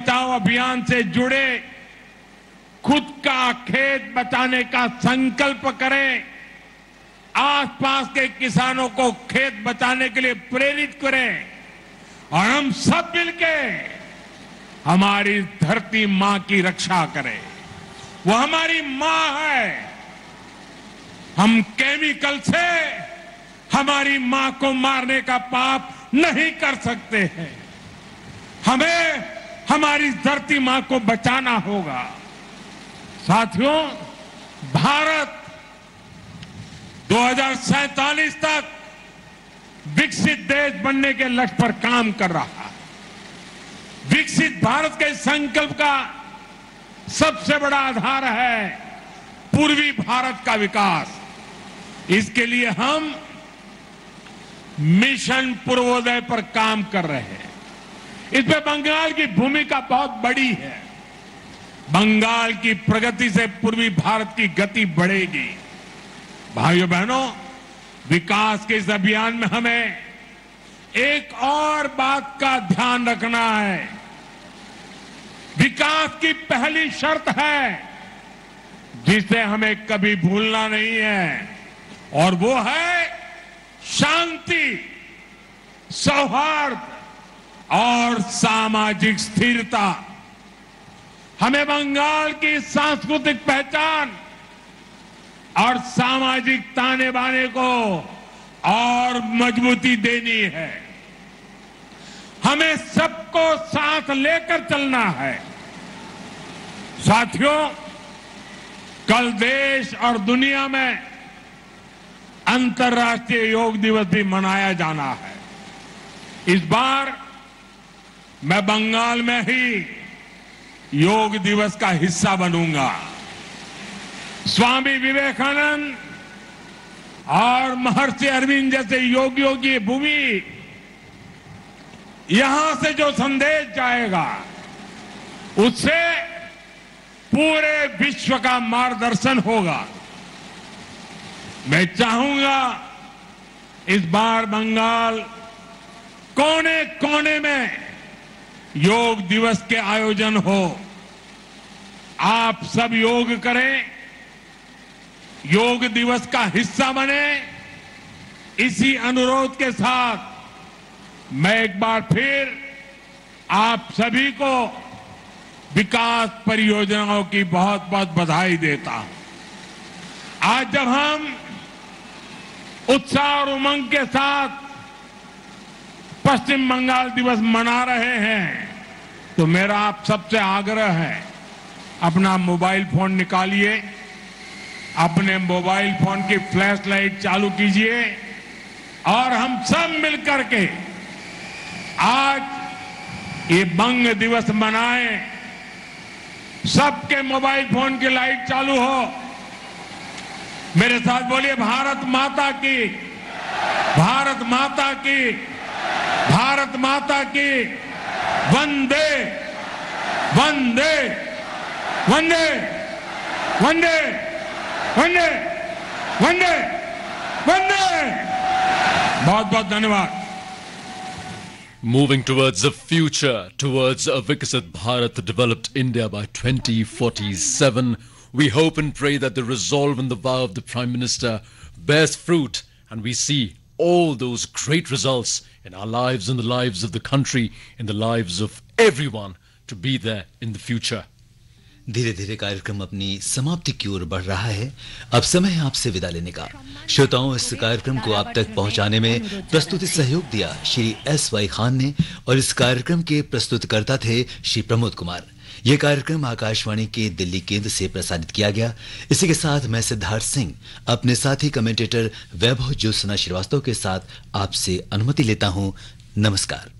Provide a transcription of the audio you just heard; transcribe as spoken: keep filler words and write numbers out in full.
बचाओ अभियान से जुड़े खुद का खेत बचाने का संकल्प करें, आसपास के किसानों को खेत बचाने के लिए प्रेरित करें और हम सब मिलके हमारी धरती मां की रक्षा करें। वो हमारी मां है। हम केमिकल से हमारी मां को मारने का पाप नहीं कर सकते हैं। हमें हमारी धरती मां को बचाना होगा। साथियों, भारत दो हज़ार सैंतालीस तक विकसित देश बनने के लक्ष्य पर काम कर रहा है। विकसित भारत के संकल्प का सबसे बड़ा आधार है पूर्वी भारत का विकास। इसके लिए हम मिशन पूर्वोदय पर काम कर रहे हैं। इसमें बंगाल की भूमिका बहुत बड़ी है। बंगाल की प्रगति से पूर्वी भारत की गति बढ़ेगी। भाइयों बहनों, विकास के इस अभियान में हमें एक और बात का ध्यान रखना है। विकास की पहली शर्त है जिसे हमें कभी भूलना नहीं है, और वो है शांति, सौहार्द और सामाजिक स्थिरता। हमें बंगाल की सांस्कृतिक पहचान और सामाजिक ताने बाने को और मजबूती देनी है। हमें सबको साथ लेकर चलना है। साथियों, कल देश और दुनिया में अंतर्राष्ट्रीय योग दिवस भी मनाया जाना है। इस बार मैं बंगाल में ही योग दिवस का हिस्सा बनूंगा। स्वामी विवेकानंद और महर्षि अरविंद जैसे योगियों की भूमि, यहां से जो संदेश जाएगा उससे पूरे विश्व का मार्गदर्शन होगा। मैं चाहूंगा इस बार बंगाल कोने कोने में योग दिवस के आयोजन हो। आप सब योग करें, योग दिवस का हिस्सा बने। इसी अनुरोध के साथ मैं एक बार फिर आप सभी को विकास परियोजनाओं की बहुत बहुत बधाई देता हूं। आज जब हम उत्साह और उमंग के साथ पश्चिम बंगाल दिवस मना रहे हैं, तो मेरा आप सबसे आग्रह है, अपना मोबाइल फोन निकालिए, अपने मोबाइल फोन की फ्लैश लाइट चालू कीजिए और हम सब मिलकर के आज ये बंग दिवस मनाएं। सबके मोबाइल फोन की लाइट चालू हो। मेरे साथ बोलिए, भारत माता की, भारत माता की, भारत माता की, वंदे वंदे वंदे वंदे वंदे वंदे वंदे। बहुत बहुत धन्यवाद। Moving towards the future, towards a Viksit Bharat, developed India by twenty forty-seven, we hope and pray that the resolve and the vow of the Prime Minister bears fruit and we see all those great results in our lives, in the lives of the country, in the lives of everyone to be there in the future. धीरे धीरे कार्यक्रम अपनी समाप्ति की ओर बढ़ रहा है। अब समय है आपसे विदा लेने का। श्रोताओं, इस कार्यक्रम को आप तक पहुंचाने में प्रस्तुति सहयोग दिया श्री एस वाई खान ने और इस कार्यक्रम के प्रस्तुतकर्ता थे श्री प्रमोद कुमार। यह कार्यक्रम आकाशवाणी के दिल्ली केंद्र से प्रसारित किया गया। इसी के साथ मैं सिद्धार्थ सिंह अपने साथी कमेंटेटर वैभव ज्योत्सना श्रीवास्तव के साथ आपसे अनुमति लेता हूं। नमस्कार।